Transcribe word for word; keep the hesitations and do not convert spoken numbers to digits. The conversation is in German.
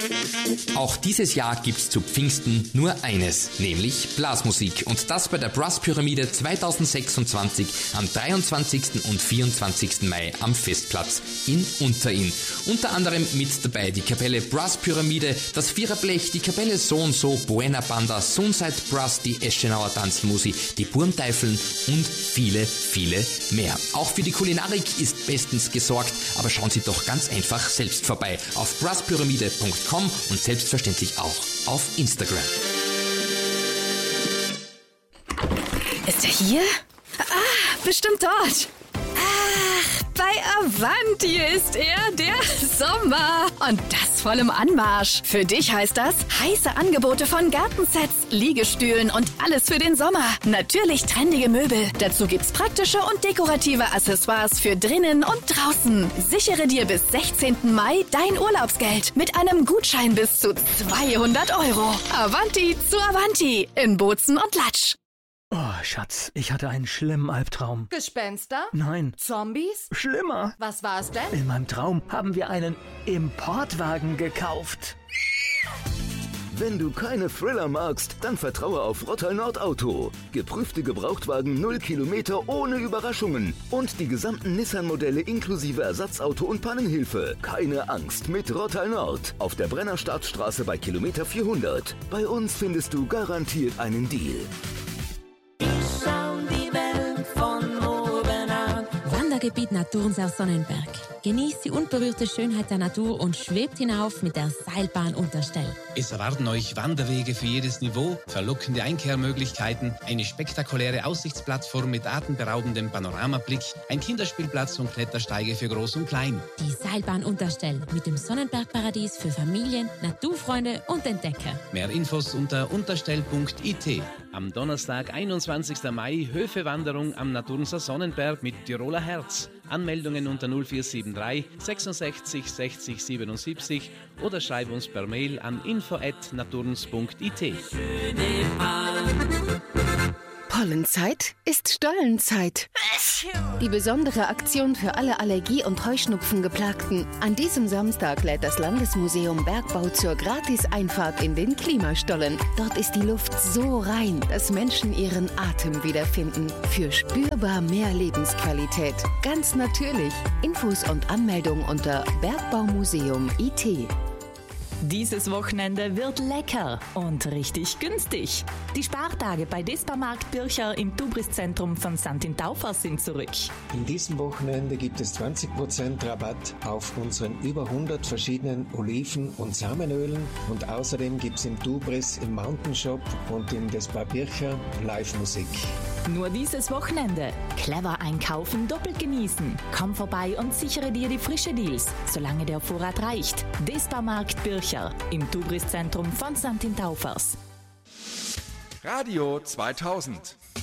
Auch dieses Jahr gibt's zu Pfingsten nur eines, nämlich Blasmusik. Und das bei der Brass-Pyramide zweitausendsechsundzwanzig am dreiundzwanzigsten und vierundzwanzigsten Mai am Festplatz in Unterinn. Unter anderem mit dabei die Kapelle Brass-Pyramide, das Viererblech, die Kapelle So und So, Buena Banda, Sunside Brass, die Eschenauer Tanzmusi, die Burmteifeln und viele, viele mehr. Auch für die Kulinarik ist bestens gesorgt, aber schauen Sie doch ganz einfach selbst vorbei auf brasspyramide punkt com und selbstverständlich auch auf Instagram. Ist er hier? Ah, bestimmt dort. Ach, bei Avanti ist er, der Sommer. Und das voll im Anmarsch. Für dich heißt das heiße Angebote von Gartensets, Liegestühlen und alles für den Sommer. Natürlich trendige Möbel. Dazu gibt's praktische und dekorative Accessoires für drinnen und draußen. Sichere dir bis sechzehnten Mai dein Urlaubsgeld mit einem Gutschein bis zu zweihundert Euro. Avanti zu Avanti in Bozen und Latsch. Oh, Schatz, ich hatte einen schlimmen Albtraum. Gespenster? Nein. Zombies? Schlimmer. Was war es denn? In meinem Traum haben wir einen Importwagen gekauft. Wenn du keine Thriller magst, dann vertraue auf Rottal Nord Auto. Geprüfte Gebrauchtwagen null Kilometer ohne Überraschungen. Und die gesamten Nissan-Modelle inklusive Ersatzauto und Pannenhilfe. Keine Angst mit Rottal Nord. Auf der Brenner Startstraße bei Kilometer vierhundert. Bei uns findest du garantiert einen Deal. Wandergebiet Naturensee Sonnenberg. Genießt die unberührte Schönheit der Natur und schwebt hinauf mit der Seilbahn Unterstell. Es erwarten euch Wanderwege für jedes Niveau, verlockende Einkehrmöglichkeiten, eine spektakuläre Aussichtsplattform mit atemberaubendem Panoramablick, ein Kinderspielplatz und Klettersteige für Groß und Klein. Die Seilbahn Unterstell mit dem Sonnenbergparadies für Familien, Naturfreunde und Entdecker. Mehr Infos unter unterstell punkt i t. Am Donnerstag, einundzwanzigsten Mai, Höfewanderung am Naturensee Sonnenberg mit Tiroler Herz. Anmeldungen unter null vier sieben drei sechsundsechzig sechzig siebenundsiebzig oder schreib uns per Mail an info at naturens punkt i t. Pollenzeit ist Stollenzeit. Die besondere Aktion für alle Allergie- und Heuschnupfen-Geplagten. An diesem Samstag lädt das Landesmuseum Bergbau zur Gratis-Einfahrt in den Klimastollen. Dort ist die Luft so rein, dass Menschen ihren Atem wiederfinden. Für spürbar mehr Lebensqualität. Ganz natürlich. Infos und Anmeldung unter Bergbaumuseum punkt i t. Dieses Wochenende wird lecker und richtig günstig. Die Spartage bei Disparmarkt Bircher im Tubris-Zentrum von Sankt Taufers sind zurück. In diesem Wochenende gibt es zwanzig Prozent Rabatt auf unseren über hundert verschiedenen Oliven- und Samenölen und außerdem gibt es im Tubris, im Mountain Shop und im Dispar Bircher Live-Musik. Nur dieses Wochenende. Clever einkaufen, doppelt genießen. Komm vorbei und sichere dir die frische Deals, solange der Vorrat reicht. Disparmarkt Bircher im Tubris-Zentrum von Sankt Taufers. Radio zweitausend.